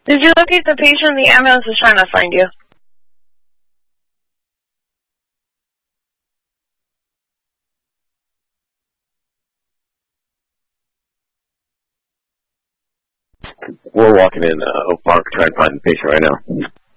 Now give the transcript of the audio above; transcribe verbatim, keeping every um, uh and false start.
Did you locate the patient? The ambulance is trying to find you. We're walking in uh, Oak Park trying to find the patient right now.